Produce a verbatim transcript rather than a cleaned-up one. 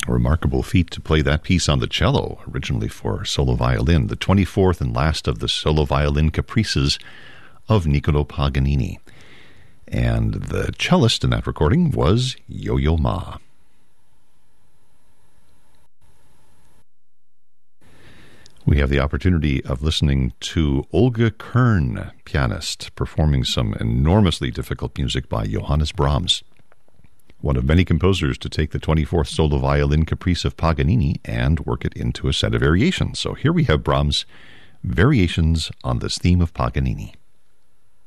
A remarkable feat to play that piece on the cello, originally for solo violin, the twenty-fourth and last of the solo violin caprices of Niccolò Paganini. And the cellist in that recording was Yo-Yo Ma. We have the opportunity of listening to Olga Kern, pianist, performing some enormously difficult music by Johannes Brahms, one of many composers to take the twenty-fourth solo violin caprice of Paganini and work it into a set of variations. So here we have Brahms' variations on this theme of Paganini.